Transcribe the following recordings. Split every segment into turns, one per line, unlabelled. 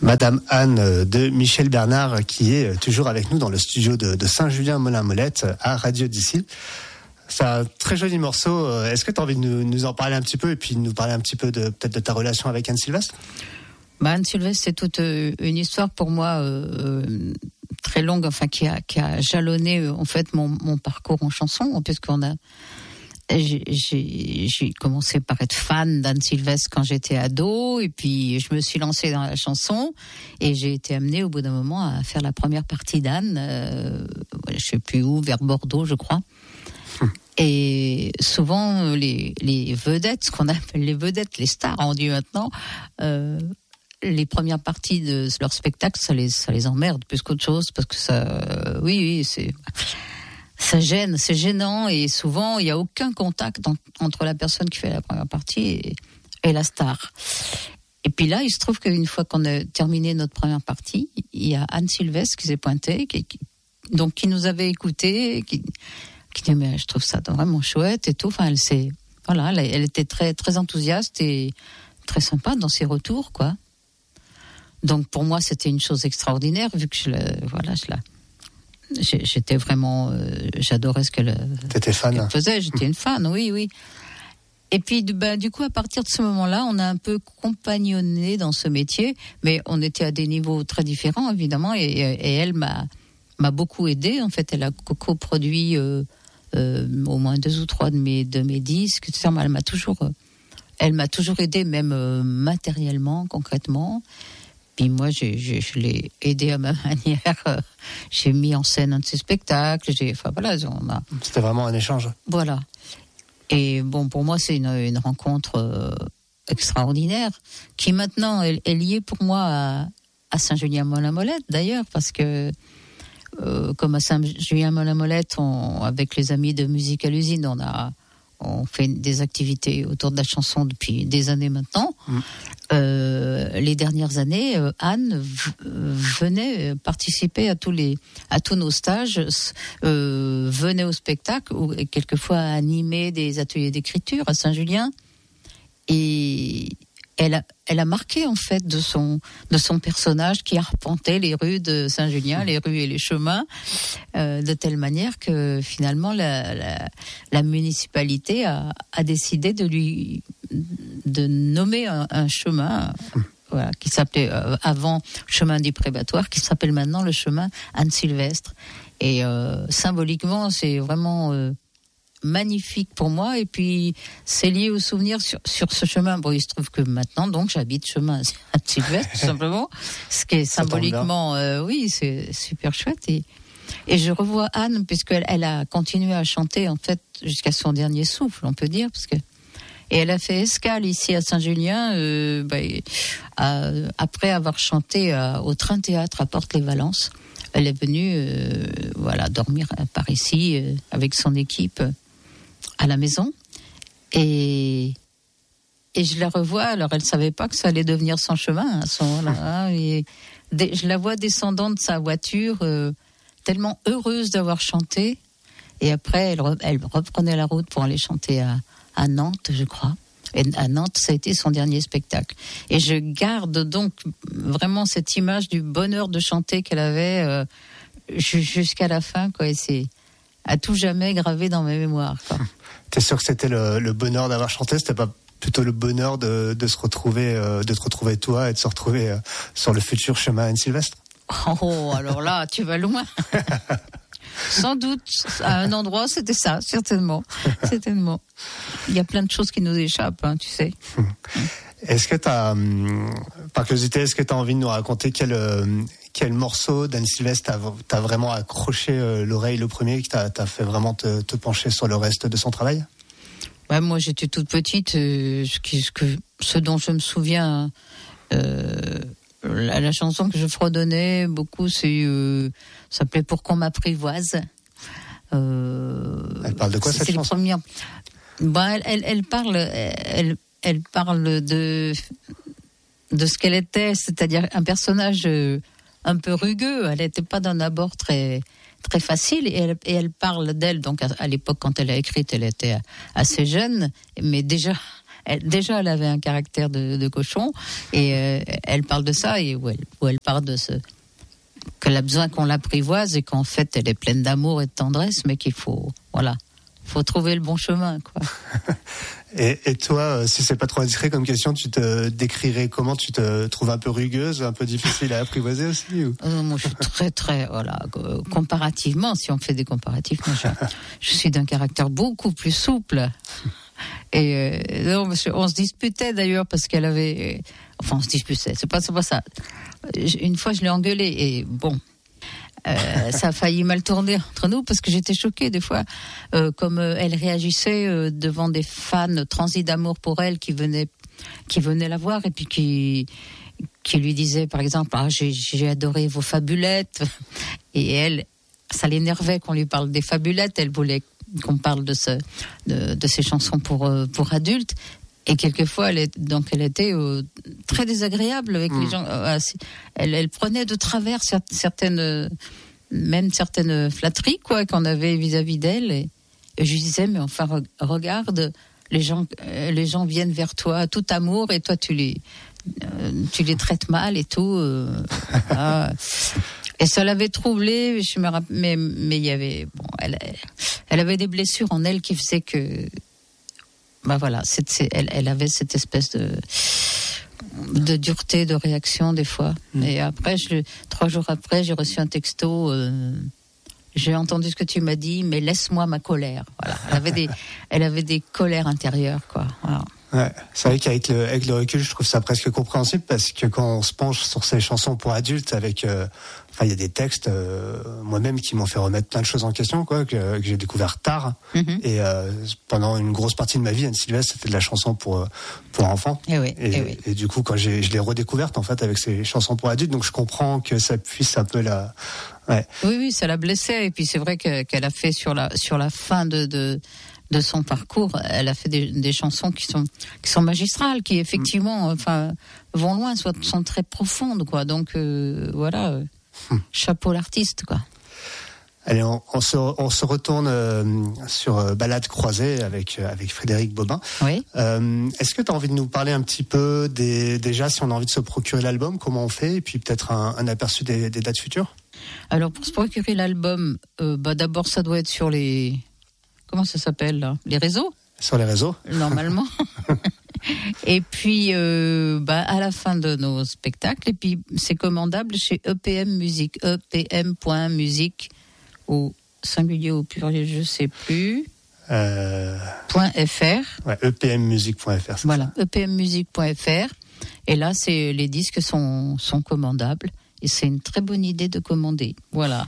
Madame Anne de Michel Bernard, qui est toujours avec nous dans le studio de Saint-Julien-Molin-Molette à Radio d'ici. C'est un très joli morceau. Est-ce que tu as envie de nous en parler un petit peu et puis de nous parler un petit peu peut-être de ta relation avec Anne Sylvestre?
Anne Sylvestre, c'est toute une histoire pour moi très longue, enfin qui a jalonné en fait mon parcours en chanson, j'ai commencé par être fan d'Anne Sylvestre quand j'étais ado, et puis je me suis lancée dans la chanson et j'ai été amenée au bout d'un moment à faire la première partie d'Anne, je sais plus où, vers Bordeaux je crois. Et souvent les vedettes, ce qu'on appelle les vedettes, les stars on dit maintenant, les premières parties de leur spectacle, ça les emmerde plus qu'autre chose, parce que ça, ça gêne, c'est gênant, et souvent il n'y a aucun contact entre la personne qui fait la première partie et la star. Et puis là, il se trouve qu'une fois qu'on a terminé notre première partie, il y a Anne Sylvestre qui s'est pointée, qui nous avait écoutés, qui dit mais je trouve ça vraiment chouette et tout. Enfin, elle était très très enthousiaste et très sympa dans ses retours, quoi. Donc pour moi, c'était une chose extraordinaire, vu que j'étais vraiment, j'adorais ce qu'elle faisait. J'étais une fan, oui. Et puis, du coup, à partir de ce moment-là, on a un peu compagnonné dans ce métier, mais on était à des niveaux très différents, évidemment, et elle m'a beaucoup aidée. En fait, elle a coproduit au moins 2 ou 3 de mes disques. Elle m'a toujours aidée, même matériellement, concrètement. Puis moi, je l'ai aidé à ma manière. J'ai mis en scène un de ses spectacles.
C'était vraiment un échange.
Voilà. Et bon, pour moi, c'est une rencontre extraordinaire, qui maintenant est liée pour moi à Saint-Julien-Molin-Molette, d'ailleurs, parce que comme à Saint-Julien-Molin-Molette, avec les amis de Musique à l'usine, on fait des activités autour de la chanson depuis des années maintenant. Les dernières années, Anne venait participer à tous nos stages, venait au spectacle, ou quelquefois animer des ateliers d'écriture à Saint-Julien. Et elle a marqué en fait de son personnage qui arpentait les rues de Saint-Julien, les rues et les chemins, de telle manière que finalement la municipalité a décidé de nommer un chemin, voilà, qui s'appelait avant chemin du Prébatoire, qui s'appelle maintenant le chemin Anne Sylvestre. Et symboliquement, c'est vraiment magnifique pour moi, et puis c'est lié au souvenir sur ce chemin. Bon, il se trouve que maintenant, donc, j'habite chemin à Sylvestre, tout simplement, ce qui est symboliquement, oui, c'est super chouette. Et je revois Anne, puisqu'elle a continué à chanter, en fait, jusqu'à son dernier souffle, on peut dire, et elle a fait escale ici à Saint-Julien, après avoir chanté au Train Théâtre à Porte-les-Valences. Elle est venue, dormir par ici, avec son équipe, à la maison, et je la revois. Alors elle savait pas que ça allait devenir son chemin à ce moment-là, et je la vois descendant de sa voiture, tellement heureuse d'avoir chanté, et après elle reprenait la route pour aller chanter à Nantes, je crois. Et à Nantes, ça a été son dernier spectacle. Et je garde donc vraiment cette image du bonheur de chanter qu'elle avait jusqu'à la fin, quoi. Et c'est à tout jamais gravé dans ma mémoire, quoi.
T'es sûr que c'était le bonheur d'avoir chanté? C'était pas plutôt le bonheur de se retrouver, de te retrouver toi, et de se retrouver sur le futur chemin Anne Sylvestre?
Oh, alors là, tu vas loin. Sans doute, à un endroit, c'était ça, certainement. Certainement. Il y a plein de choses qui nous échappent, tu sais.
Est-ce que par curiosité, est-ce que tu as envie de nous raconter quel morceau d'Anne Sylvestre t'a vraiment accroché l'oreille le premier, qui t'a fait vraiment te pencher sur le reste de son travail?
Ouais, moi, j'étais toute petite. Ce dont je me souviens, la chanson que je fredonnais beaucoup, ça s'appelait Pour qu'on m'apprivoise.
Elle parle de quoi, cette chanson?
Elle parle de ce qu'elle était, c'est-à-dire un personnage un peu rugueux. Elle n'était pas d'un abord très très facile, et elle parle d'elle. Donc à l'époque, quand elle a écrit, elle était assez jeune, mais déjà Déjà, elle avait un caractère de cochon, et elle parle de ça, et où elle parle de qu'elle a besoin qu'on l'apprivoise, et qu'en fait, elle est pleine d'amour et de tendresse, mais qu'il faut trouver le bon chemin, quoi.
Et toi, si c'est pas trop indiscret comme question, tu te décrirais comment? Tu te trouves un peu rugueuse, un peu difficile à apprivoiser aussi, ou?
Moi, je suis très, très, comparativement, si on fait des comparatifs, moi, je suis d'un caractère beaucoup plus souple. Et non, on se disputait d'ailleurs parce qu'elle avait, on se disputait, c'est pas ça. Une fois, je l'ai engueulée, et bon. Ça a failli mal tourner entre nous parce que j'étais choquée des fois comme elle réagissait devant des fans transis d'amour pour elle qui venaient la voir, et puis qui lui disaient par exemple j'ai adoré vos fabulettes, et elle, ça l'énervait qu'on lui parle des fabulettes, elle voulait qu'on parle de ces chansons pour adultes. Et quelquefois, elle était très désagréable avec les gens. Elle prenait de travers certaines flatteries, quoi, qu'on avait vis-à-vis d'elle. Et je lui disais, mais enfin, regarde, les gens viennent vers toi, tout amour, et toi, tu les traites mal et tout. Et ça l'avait troublée. Je me rappelle, mais il y avait, elle avait des blessures en elle qui faisaient que. Voilà, elle avait cette espèce de dureté de réaction des fois. Et après, 3 jours après, j'ai reçu un texto. J'ai entendu ce que tu m'as dit, mais laisse-moi ma colère. Voilà, elle avait des colères intérieures, quoi. Voilà.
Ouais, c'est vrai qu'avec le recul, je trouve ça presque compréhensible, parce que quand on se penche sur ces chansons pour adultes, il y a des textes moi-même qui m'ont fait remettre plein de choses en question, quoi, que j'ai découvert tard. Et pendant une grosse partie de ma vie, Anne Sylvestre, c'était de la chanson pour enfants. Et du coup, quand je l'ai redécouverte en fait avec ces chansons pour adultes, donc je comprends que ça puisse un peu la. Ouais.
Oui, ça la blessait. Et puis c'est vrai qu'elle a fait sur la fin de son parcours, elle a fait des chansons qui sont magistrales, qui effectivement, vont loin, sont très profondes, quoi. Donc voilà, chapeau l'artiste, quoi.
Allez, on se retourne sur Balade croisée avec Frédéric Bobin.
Oui.
Est-ce que tu as envie de nous parler un petit peu déjà, si on a envie de se procurer l'album, comment on fait, et puis peut-être un aperçu des dates futures?
Alors pour se procurer l'album, d'abord ça doit être sur les... Comment ça s'appelle là ? Les réseaux ?
Sur les réseaux ?
Normalement. Et puis, à la fin de nos spectacles, et puis c'est commandable chez EPM Musique, epm.musique, au singulier ou au pluriel, je ne sais plus. .fr.
Ouais, epmmusique.fr.
Voilà, epmmusique.fr. Et là, les disques sont commandables. Et c'est une très bonne idée de commander. Voilà.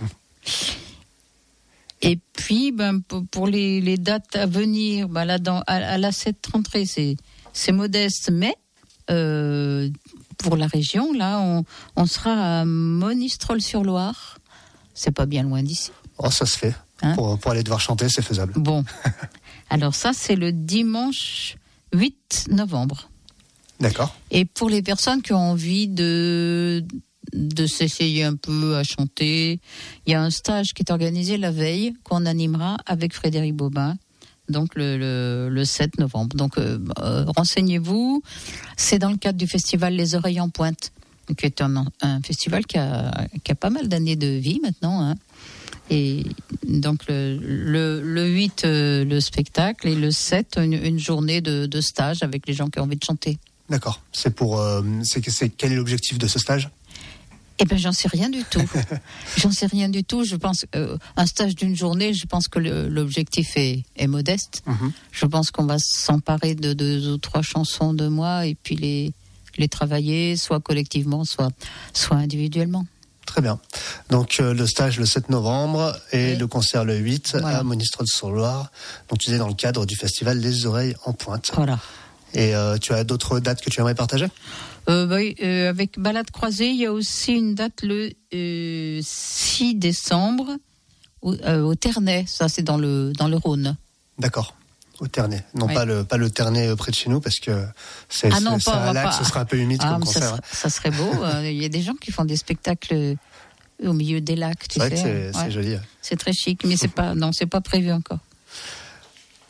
Et puis, pour les dates à venir, là, à cette rentrée, c'est modeste, mais pour la région, là, on sera à Monistrol-sur-Loire. C'est pas bien loin d'ici.
Oh, ça se fait. Hein, pour aller devoir chanter, c'est faisable.
Bon. Alors ça, c'est le dimanche 8 novembre.
D'accord.
Et pour les personnes qui ont envie de s'essayer un peu à chanter, il y a un stage qui est organisé la veille, qu'on animera avec Frédéric Bobin, donc le 7 novembre. Donc renseignez-vous, c'est dans le cadre du festival Les Oreilles en Pointe, qui est un festival qui a pas mal d'années de vie maintenant, hein. Et donc le 8 le spectacle, et le 7 une journée de stage avec les gens qui ont envie de chanter.
D'accord. Quel est l'objectif de ce stage ?
Eh ben, j'en sais rien du tout. Je pense un stage d'une journée, je pense que l'objectif est modeste. Je pense qu'on va s'emparer de 2 ou 3 chansons de moi, et puis les travailler, soit collectivement, soit individuellement.
Très bien. Donc le stage le 7 novembre et
oui.
Le concert le 8 à Monistrol-sur-Loire. Donc tu es dans le cadre du festival Les Oreilles en Pointe.
Voilà.
Et tu as d'autres dates que tu aimerais partager ?
Avec Balade croisée, il y a aussi une date le 6 décembre au Ternay. Ça, c'est dans le Rhône.
D'accord. Au Ternay. Non, pas le Ternay près de chez nous, parce que c'est un lac, ce serait un peu humide comme concert.
Ça serait beau. Il y a des gens qui font des spectacles au milieu des lacs, tu sais.
C'est vrai que c'est joli.
C'est très chic, mais c'est pas prévu encore.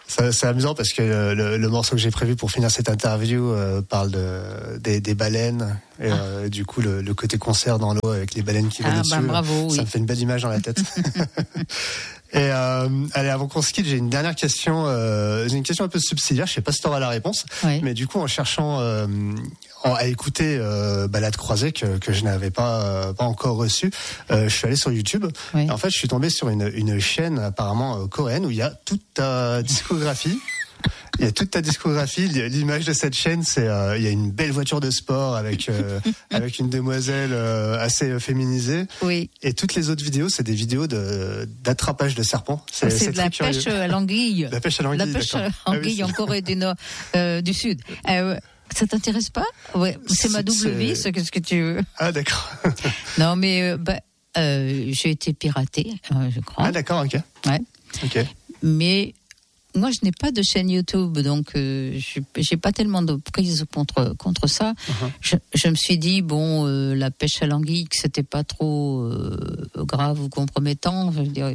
C'est amusant parce que le morceau que j'ai prévu pour finir cette interview parle des baleines et du coup le côté concert dans l'eau avec les baleines qui viennent dessus.
Bravo,
ça
oui.
me fait une belle image dans la tête. Et allez, avant qu'on se quitte, j'ai une dernière question. J'ai une question un peu subsidiaire. Je sais pas si tu auras la réponse,
Oui.
mais du coup, en cherchant à écouter Balade croisée que je n'avais pas encore reçue, je suis allé sur YouTube.
Oui.
Et en fait, je suis tombé sur une chaîne apparemment coréenne où il y a toute ta discographie. Il y a toute ta discographie. L'image de cette chaîne, c'est il y a une belle voiture de sport avec une demoiselle assez féminisée.
Oui.
Et toutes les autres vidéos, c'est des vidéos d'attrapage de serpents.
C'est de la pêche à l'anguille.
La pêche à l'anguille.
La pêche à l'anguille en Corée du Nord, du Sud. Ça t'intéresse pas? Ouais, c'est ma double vie. Qu'est-ce que tu veux?
Ah d'accord.
Non, mais j'ai été piratée, je crois.
Ah d'accord, ok.
Ouais.
Ok.
Mais moi, je n'ai pas de chaîne YouTube, donc j'ai pas tellement de prise contre ça. Je me suis dit la pêche à l'anguille, que c'était pas trop grave ou compromettant. Je veux dire.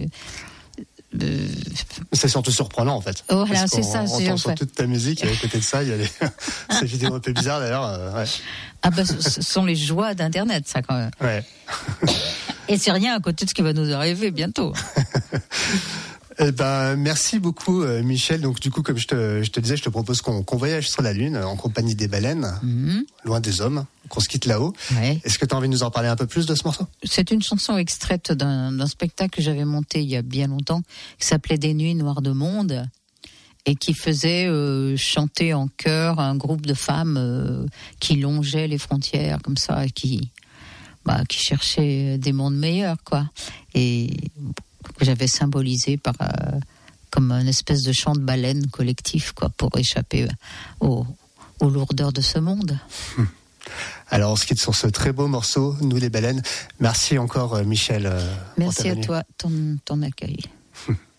C'est surtout surprenant en fait.
Voilà, c'est ça.
On entend sur toute ta musique et à côté de ça, il y a ces vidéos un peu bizarres d'ailleurs. Ouais.
Ah ce sont les joies d'Internet, ça quand même.
Ouais.
Et c'est rien à côté de ce qui va nous arriver bientôt.
Eh ben, merci beaucoup, Michel. Donc, du coup, comme je te disais, je te propose qu'on voyage sur la Lune en compagnie des baleines, loin des hommes, qu'on se quitte là-haut.
Ouais.
Est-ce que tu as envie de nous en parler un peu plus de ce morceau?
C'est une chanson extraite d'un spectacle que j'avais monté il y a bien longtemps, qui s'appelait Des Nuits Noires de Monde, et qui faisait chanter en chœur un groupe de femmes qui longeaient les frontières comme ça, et qui cherchaient des mondes meilleurs, quoi. Et que j'avais symbolisé comme une espèce de chant de baleine collectif, quoi, pour échapper aux lourdeurs de ce monde.
Alors on se quitte sur ce très beau morceau, Nous les baleines. Merci encore Michel.
Merci à toi, ton accueil.